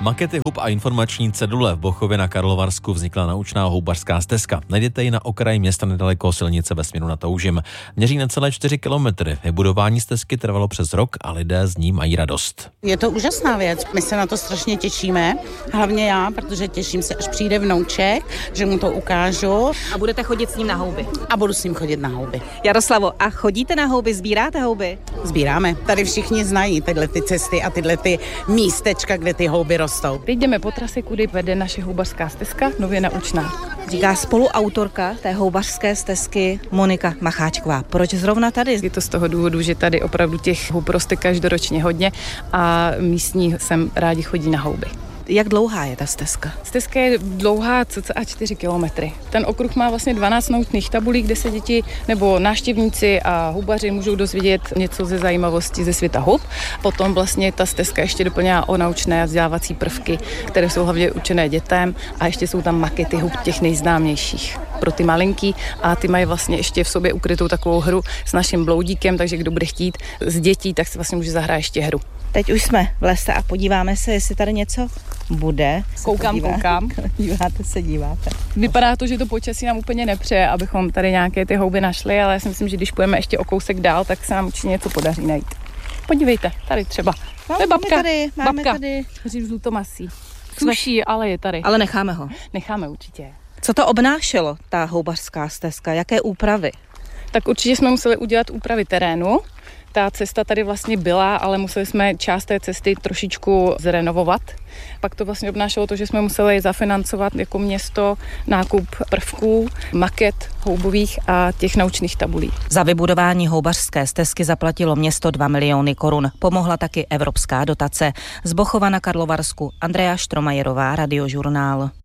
Makety hub a informační cedule v Bochově na Karlovarsku vznikla naučná houbařská stezka. Najdete ji na okraji města nedaleko silnice ve směru na Toužim. Měří necelé 4 kilometry. Vybudování stezky trvalo přes rok a lidé z ní mají radost. Je to úžasná věc. My se na to strašně těšíme. Hlavně já, protože těším se, až přijde vnouček, že mu to ukážu. A budete chodit s ním na houby? A budu s ním chodit na houby. Jaroslavo, a chodíte na houby, sbíráte houby? Sbíráme. Tady všichni znají tyhle ty cesty a tyhle ty místečka, kde ty houby rostou. Teď jdeme po trase, kudy vede naše houbařská stezka, nově naučná. Říká spoluautorka té houbařské stezky Monika Macháčková. Proč zrovna tady? Je to z toho důvodu, že tady opravdu těch hub roste každoročně hodně a místní sem rádi chodí na houby. Jak dlouhá je ta stezka? Stezka je dlouhá cca 4 kilometry. Ten okruh má vlastně 12 naučných tabulí, kde se děti nebo návštěvníci a houbaři můžou dozvědět něco ze zajímavosti ze světa hub. Potom vlastně ta stezka ještě doplňá o naučné a vzdělávací prvky, které jsou hlavně určené dětem, a ještě jsou tam makety hub těch nejznámějších pro ty malinký, a ty mají vlastně ještě v sobě ukrytou takovou hru s naším bloudíkem, takže kdo bude chtít z dětí, tak si vlastně může zahrát ještě hru. Teď už jsme v lese a podíváme se, jestli tady něco bude. Koukám. Díváte. Vypadá to, že to počasí nám úplně nepřeje, abychom tady nějaké ty houby našli, ale já si myslím, že když půjdeme ještě o kousek dál, tak se nám určitě něco podaří najít. Podívejte, tady třeba. No, to je babka. Máme tady. Řív žlutomasí. Suší, ale je tady. Ale necháme ho. Necháme určitě. Co to obnášelo, ta houbařská stezka? Jaké úpravy? Tak určitě jsme museli udělat úpravy terénu. Ta cesta tady vlastně byla, ale museli jsme část té cesty trošičku zrenovovat. Pak to vlastně obnášelo to, že jsme museli zafinancovat jako město nákup prvků, maket houbových a těch naučných tabulí. Za vybudování houbařské stezky zaplatilo město 2 miliony korun. Pomohla taky evropská dotace. Z Bochova na Karlovarsku Andrea Štromajerová, Radiožurnál.